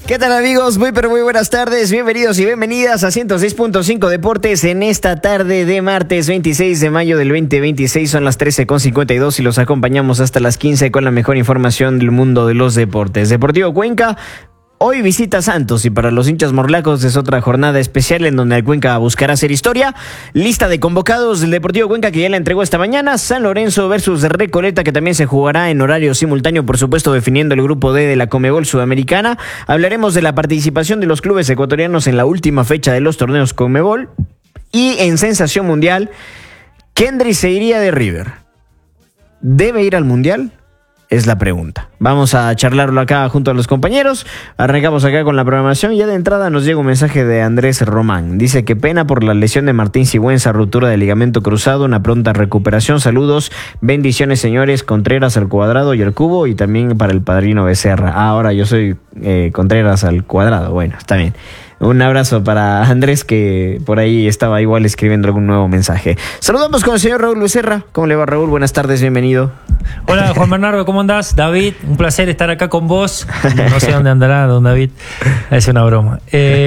¿Qué tal, amigos? Muy buenas tardes, bienvenidos y bienvenidas a 106.5 Deportes en esta tarde de martes 26 de mayo del 2026. Son las 13:52 y los acompañamos hasta las 15 con la mejor información del mundo de los deportes. Deportivo Cuenca hoy visita Santos y para los hinchas morlacos es otra jornada especial en donde el Cuenca buscará hacer historia. Lista de convocados del Deportivo Cuenca que ya la entregó esta mañana. San Lorenzo versus Recoleta, que también se jugará en horario simultáneo, por supuesto definiendo el grupo D de la Conmebol Sudamericana. Hablaremos de la participación de los clubes ecuatorianos en la última fecha de los torneos Conmebol. Y en sensación mundial, Kendry se iría de River. ¿Debe ir al Mundial? Es la pregunta. Vamos a charlarlo acá junto a los compañeros. Arrancamos acá con la programación y ya de entrada nos llega un mensaje de Andrés Román. Dice que pena por la lesión de Martín Sigüenza, ruptura de ligamento cruzado, una pronta recuperación. Saludos, bendiciones señores, Contreras al cuadrado y al cubo, y también para el padrino Becerra. Ahora yo soy Contreras al cuadrado. Bueno, está bien. Un abrazo para Andrés, que por ahí estaba igual escribiendo algún nuevo mensaje. Saludamos con el señor Raúl Becerra. ¿Cómo le va, Raúl? Buenas tardes, bienvenido. Hola, Juan Bernardo, ¿cómo andás? David, un placer estar acá con vos. No sé dónde andará don David, es una broma.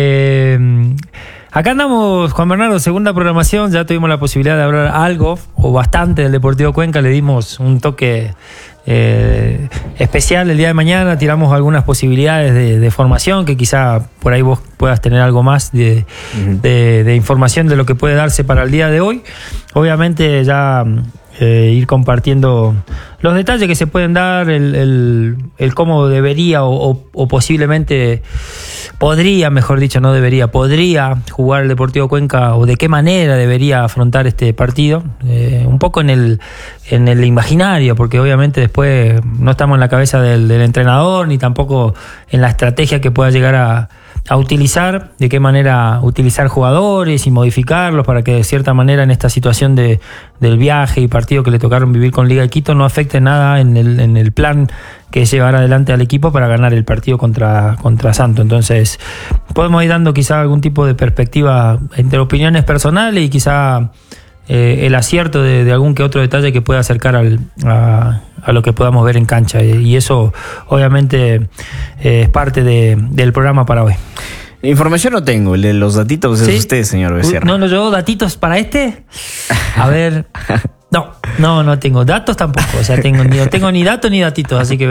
Acá andamos, Juan Bernardo, segunda programación. Ya tuvimos la posibilidad de hablar algo o bastante del Deportivo Cuenca. Le dimos un toque especial el día de mañana. Tiramos algunas posibilidades de formación, que quizá por ahí vos puedas tener algo más de información de lo que puede darse para el día de hoy. Obviamente ya ir compartiendo los detalles que se pueden dar, el cómo debería o posiblemente podría, mejor dicho, no debería, podría jugar el Deportivo Cuenca, o de qué manera debería afrontar este partido, un poco en el imaginario, porque obviamente después no estamos en la cabeza del entrenador, ni tampoco en la estrategia que pueda llegar a utilizar, de qué manera utilizar jugadores y modificarlos para que de cierta manera en esta situación del viaje y partido que le tocaron vivir con Liga de Quito no afecte nada en el plan que es llevar adelante al equipo para ganar el partido contra Santos. Entonces podemos ir dando quizá algún tipo de perspectiva entre opiniones personales y quizá el acierto de algún que otro detalle que pueda acercar a lo que podamos ver en cancha, y eso obviamente es parte del programa para hoy. Información no tengo, el de los datitos es usted, señor Becerra. No, yo datitos para este. A ver, no tengo datos tampoco, o sea, no tengo ni datos ni datitos, así que